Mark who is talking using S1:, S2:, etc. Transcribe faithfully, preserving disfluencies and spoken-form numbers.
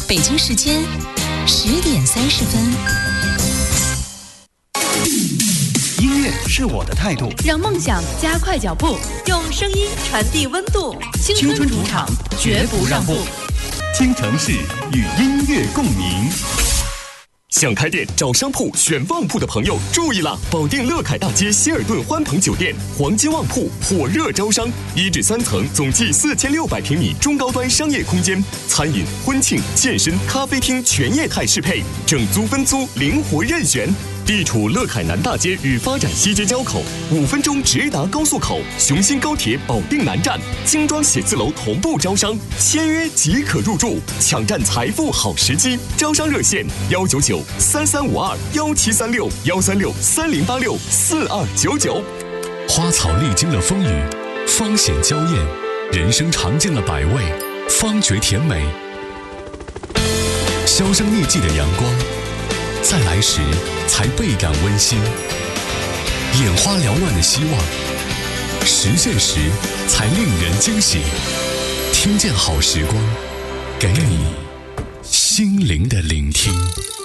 S1: 北京时间十点三十分。
S2: 音乐是我的态度，
S3: 让梦想加快脚步，用声音传递温度。青春主场，绝不让步。
S2: 京城市与音乐共鸣。
S4: 想开店找商铺选旺铺的朋友注意了！保定乐凯大街希尔顿欢朋酒店黄金旺铺火热招商，一至三层，总计四千六百平米中高端商业空间，餐饮、婚庆、健身、咖啡厅全业态适配，整租分租灵活任选。地处乐凯南大街与发展西街交口，五分钟直达高速口，雄心高铁保定南站，精装写字楼同步招商，签约即可入住，抢占财富好时机。招商热线：幺九九三三五二幺七三六幺三六三零八六四二九九。
S5: 花草历经了风雨，芳显娇艳；人生尝尽了百味，方觉甜美。销声匿迹的阳光，再来时才倍感温馨；眼花缭乱的希望，实现时才令人惊喜。听见好时光，给你心灵的聆听。